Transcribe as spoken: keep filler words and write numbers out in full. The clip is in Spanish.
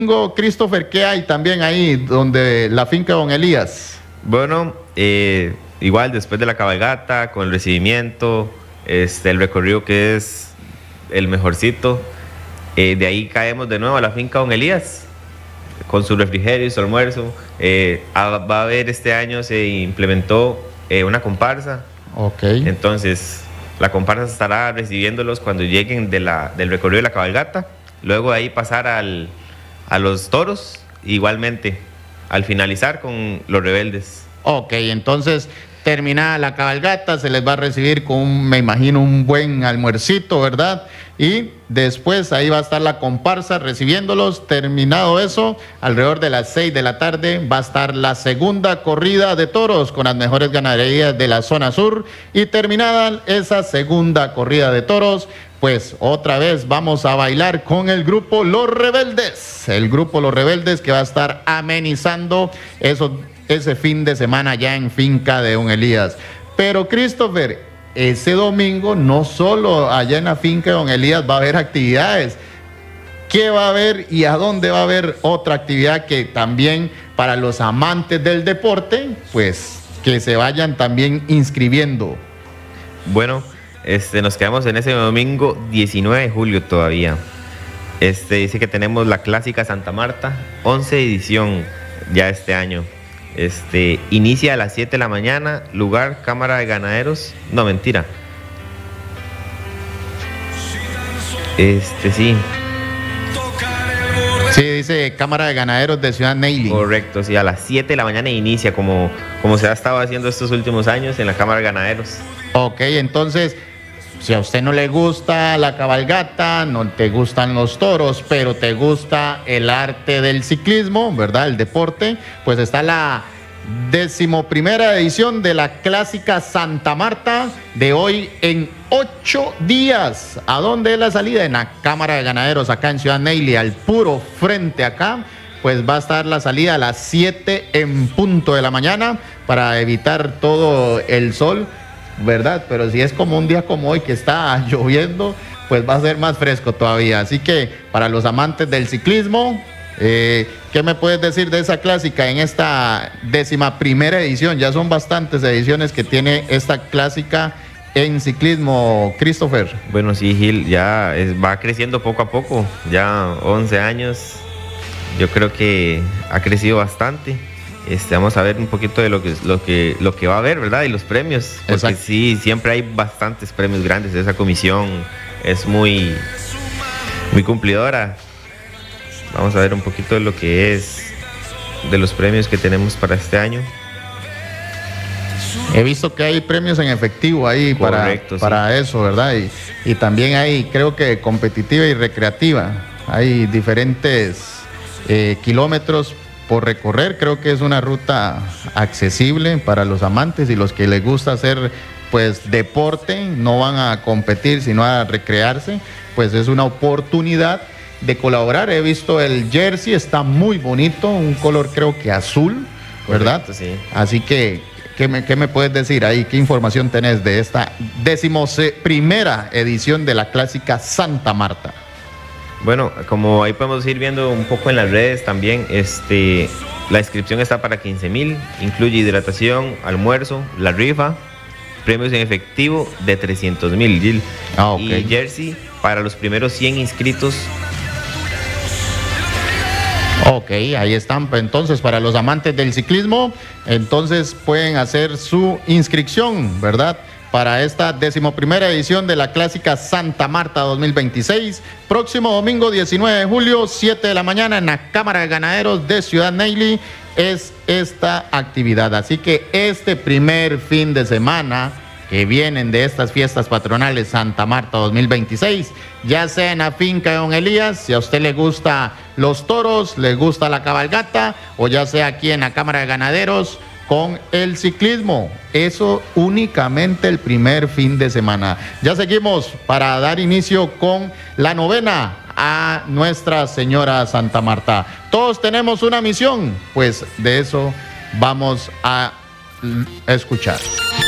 Christopher, ¿qué hay también ahí donde la finca Don Elías? Bueno, eh, igual después de la cabalgata, con el recibimiento, este, el recorrido que es el mejorcito, eh, de ahí caemos de nuevo a la finca Don Elías, con su refrigerio y su almuerzo. Eh, va a haber este año, se implementó eh, una comparsa. Ok. Entonces, la comparsa estará recibiéndolos cuando lleguen de la, del recorrido de la cabalgata. Luego de ahí pasar al, a los toros, igualmente, al finalizar con los rebeldes. Ok, entonces terminada la cabalgata, se les va a recibir con, un, me imagino, un buen almuercito, ¿verdad? Y después ahí va a estar la comparsa recibiéndolos. Terminado eso, alrededor de las seis de la tarde va a estar la segunda corrida de toros con las mejores ganaderías de la zona sur. Y terminada esa segunda corrida de toros, pues otra vez vamos a bailar con el grupo Los Rebeldes. El grupo Los Rebeldes que va a estar amenizando esos ese fin de semana ya en finca de Don Elías. Pero Christopher, ese domingo no solo allá en la finca de Don Elías va a haber actividades. ¿Qué va a haber y a dónde va a haber otra actividad que también para los amantes del deporte, pues que se vayan también inscribiendo? Bueno, este, nos quedamos en ese domingo diecinueve de julio todavía. Este, dice que tenemos la clásica Santa Marta, once edición ya este año. Este, inicia a las siete de la mañana, lugar Cámara de Ganaderos, no, mentira. Este, sí. Sí, dice Cámara de Ganaderos de Ciudad Neily. Correcto, sí, a las siete de la mañana inicia, como, como se ha estado haciendo estos últimos años en la Cámara de Ganaderos. Ok, entonces, si a usted no le gusta la cabalgata, no te gustan los toros, pero te gusta el arte del ciclismo, ¿verdad? El deporte, pues está la decimoprimera edición de la clásica Santa Marta de hoy en ocho días. ¿A dónde es la salida? En la Cámara de Ganaderos, acá en Ciudad Neily, al puro frente acá. Pues va a estar la salida a las siete en punto de la mañana para evitar todo el sol, ¿verdad? Pero si es como un día como hoy que está lloviendo, pues va a ser más fresco todavía. Así que para los amantes del ciclismo, eh, ¿qué me puedes decir de esa clásica en esta décima primera edición? Ya son bastantes ediciones que tiene esta clásica en ciclismo, Christopher. Bueno, sí, Gil, ya es, va creciendo poco a poco, ya once años, yo creo que ha crecido bastante. Este, vamos a ver un poquito de lo que, lo que, lo que va a haber, ¿verdad? Y los premios. Porque Exacto. Sí, siempre hay bastantes premios grandes. Esa comisión es muy, muy cumplidora. Vamos a ver un poquito de lo que es, de los premios que tenemos para este año. He visto que hay premios en efectivo ahí. Correcto, para, para sí. Eso, ¿verdad? Y, y también hay, creo que competitiva y recreativa. Hay diferentes eh, kilómetros por recorrer. Creo que es una ruta accesible para los amantes y los que les gusta hacer pues deporte, no van a competir sino a recrearse, pues es una oportunidad de colaborar. He visto el jersey, está muy bonito, un color creo que azul, ¿verdad? Correcto, sí. Así que, ¿qué me, qué me puedes decir ahí? ¿Qué información tenés de esta decimoprimera edición de la clásica Santa Marta? Bueno, como ahí podemos ir viendo un poco en las redes también, este, la inscripción está para quince mil, incluye hidratación, almuerzo, la rifa, premios en efectivo de trescientos mil, Gil. Ah, okay. Y jersey para los primeros cien inscritos. Ok, ahí están. Entonces, para los amantes del ciclismo, entonces pueden hacer su inscripción, ¿verdad? Para esta decimoprimera edición de la clásica Santa Marta dos mil veintiséis. Próximo domingo diecinueve de julio, siete de la mañana, en la Cámara de Ganaderos de Ciudad Neily es esta actividad. Así que este primer fin de semana que vienen de estas fiestas patronales Santa Marta dos mil veintiséis, ya sea en la finca de Don Elías, si a usted le gusta los toros, le gusta la cabalgata, o ya sea aquí en la Cámara de Ganaderos con el ciclismo. Eso únicamente el primer fin de semana. Ya seguimos para dar inicio con la novena a Nuestra Señora Santa Marta. Todos tenemos una misión, pues de eso vamos a escuchar.